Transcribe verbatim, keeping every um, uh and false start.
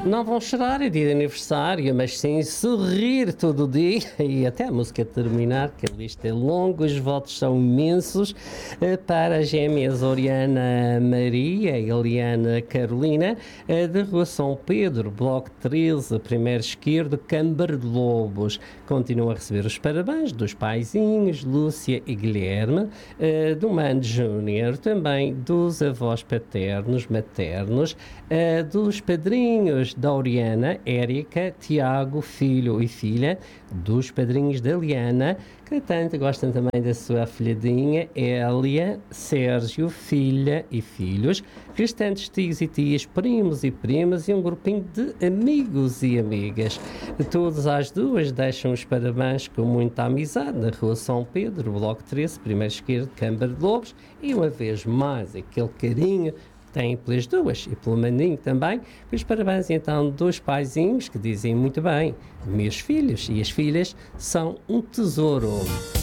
Não vão chorar é dia de aniversário, mas sim sorrir todo o dia e até a música terminar, que a lista é longa, os votos são imensos eh, para as gêmeas Oriana Maria e Eliana Carolina, eh, da Rua São Pedro, Bloco treze, primeiro esquerdo, Câmara de Lobos. Continuam a receber os parabéns dos paizinhos, Lúcia e Guilherme, eh, do Mano Júnior, também dos avós paternos, maternos, eh, dos padrinhos da Oriana, Érica, Tiago, filho e filha, dos padrinhos da Liana, que tanto gostam também da sua afilhadinha, Hélia, Sérgio, filha e filhos, restantes tios e tias, primos e primas e um grupinho de amigos e amigas. Todas as duas deixam os parabéns com muita amizade na Rua São Pedro, Bloco treze, primeiro esquerdo, Câmara de Lobos, e uma vez mais aquele carinho têm pelas duas e pelo maninho também. Os parabéns então dos paizinhos que dizem muito bem: meus filhos e as filhas são um tesouro.